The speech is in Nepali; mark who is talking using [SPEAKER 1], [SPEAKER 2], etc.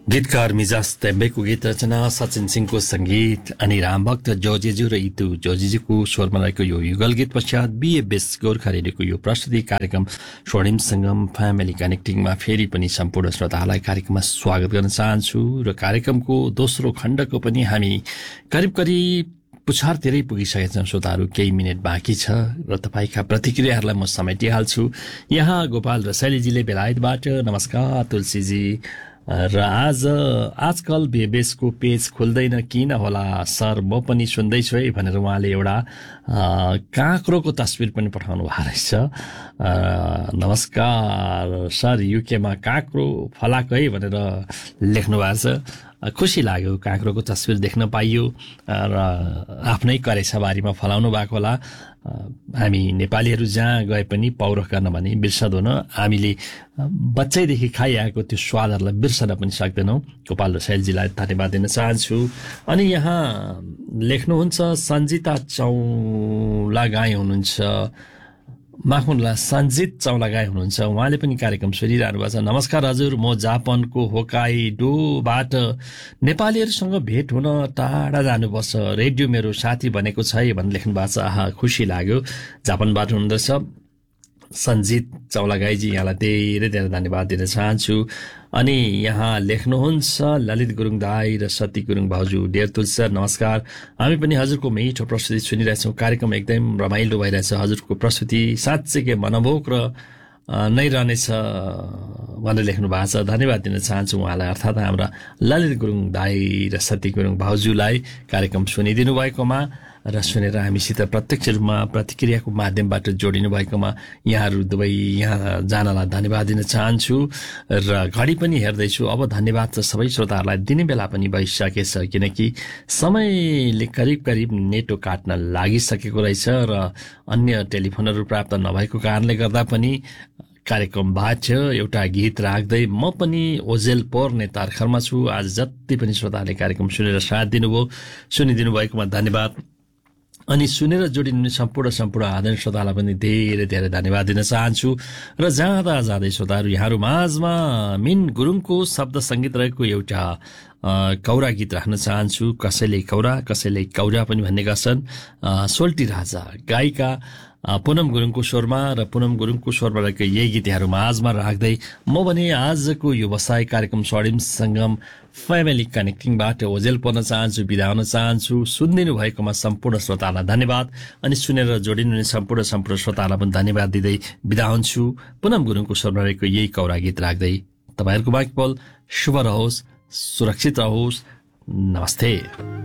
[SPEAKER 1] गीतकार मिजाज तेम्बेको गीत रचना सचिन सिंहको संगीत अनि रामभक्त जोजेजु र इतु जोजेजुको स्वरमा रहेको यो युगल गीत पश्चात बीएबेस गोर्खा रेडियोको यो प्रस्तुति कार्यक्रम स्वर्णिम संगम फ्यामिली कनेक्टिङमा फेरि पनि सम्पूर्ण श्रोताहरूलाई कार्यक्रममा स्वागत गर्न चाहन्छु र कार्यक्रमको दोस्रो खण्डको पनि हामी करिब पुछारतिरै पुगिसकेका छौँ श्रोताहरू। केही मिनट बाँकी छ र तपाईँका प्रतिक्रियाहरूलाई म समेटिहाल्छु। यहाँ गोपाल रसाइलीजीले बेलायतबाट नमस्कार तुलसीजी र आजकल बेबेसको पेज खुल्दैन किन होला सर, म पनि सुन्दैछु है भनेर उहाँले एउटा काँक्रोको तस्बिर पनि पठाउनु भएको रहेछ। नमस्कार सर, युकेमा काँक्रो फलाएको है भनेर लेख्नु भएको छ। खुसी लाग्यो काँक्रोको तस्बिर देख्न पाइयो र आफ्नै करेसाबारीमा फलाउनु भएको होला। हामी नेपालीहरू जहाँ गए पनि पौरख गर्न भने बिर्सदैनौँ, हामीले बच्चैदेखि खाइआएको त्यो स्वादहरूलाई बिर्सन पनि सक्दैनौँ। गोपाल रसाइलजीलाई धन्यवाद दिन चाहन्छु। अनि यहाँ लेख्नुहुन्छ सन्जिता चौलागाई हुनुहुन्छ, माखुनला सञ्जित चौलागाई हुनुहुन्छ, उहाँले पनि कार्यक्रम सुनिरहनु भएको छ। नमस्कार हजुर, म जापानको होकाइडोबाट नेपालीहरूसँग भेट हुन टाढा जानुपर्छ, रेडियो मेरो साथी भनेको छ है भनेर लेख्नु भएको छ। आहा, खुसी लाग्यो। जापानबाट हुनुहुँदैछ सञ्जित चौलागाईजी, यहाँलाई धेरै धेरै धन्यवाद दिन चाहन्छु। अनि यहाँ लेख्नुहुन्छ ललित गुरुङ दाई र सती गुरुङ भाउजू, डेयर तुलसी सर नमस्कार, हामी पनि हजुरको मिठो प्रस्तुति सुनिरहेछौँ, कार्यक्रम एकदम रमाइलो भइरहेछ, हजुरको प्रस्तुति साँच्चै मनमोहक र नै रहनेछ भनेर लेख्नु भएको छ। धन्यवाद दिन चाहन्छु उहाँलाई, अर्थात् हाम्रा ललित गुरुङ दाई र सती गुरुङ भाउजूलाई कार्यक्रम सुनिदिनु भएकोमा र सुनेर हामीसित प्रत्यक्ष रूपमा प्रतिक्रियाको माध्यमबाट जोडिनु भएकोमा यहाँहरू दुवै यहाँ जानलाई धन्यवाद दिन चाहन्छु। र घडी पनि हेर्दैछु, अब धन्यवाद त सबै श्रोताहरूलाई दिने बेला पनि भइसकेछ, किनकि समयले करिब नेटो काट्न लागिसकेको रहेछ र अन्य टेलिफोनहरू प्राप्त नभएको कारणले गर्दा पनि कार्यक्रम बाँच्यो। एउटा गीत राख्दै म पनि ओजेल पर्ने तर्खरमा छु। आज जति पनि श्रोताहरूले कार्यक्रम सुनेर साथ दिनुभयो, सुनिदिनु भएकोमा धन्यवाद। अनि सुनेर जोडिनु सम्पूर्ण आदरणीय श्रोतालाई पनि धेरै धेरै धन्यवाद दिन चाहन्छु। र जाँदै श्रोताहरू, यहाँहरू माझमा मिन गुरुङको शब्द सङ्गीत रहेको एउटा कौरा गीत राख्न चाहन्छु। कसैले कौरा कसैले कौरा पनि भन्ने गर्छन्। सोल्टी राजा गायिका पुनम गुरुङको स्वरमा र पुनम गुरुङको स्वरमा रहेको यही गीत यहाँहरू माझमा राख्दै म भने आजको यो व्यवसाय कार्यक्रम स्वर्णिम सङ्गम फ्यामिली कनेक्टिङबाट ओजेल पर्न चाहन्छु, बिदा हुन चाहन्छु। सुनिदिनु भएकोमा सम्पूर्ण श्रोतालाई धन्यवाद। अनि सुनेर जोडिनु सम्पूर्ण श्रोतालाई पनि धन्यवाद दिँदै बिदा हुन्छु। पुनम गुरुङको स्वरमा रहेको यही कौरा गीत राख्दै तपाईँहरूको बाँकी पल शुभ रहोस्, सुरक्षित रहोस्। नमस्ते।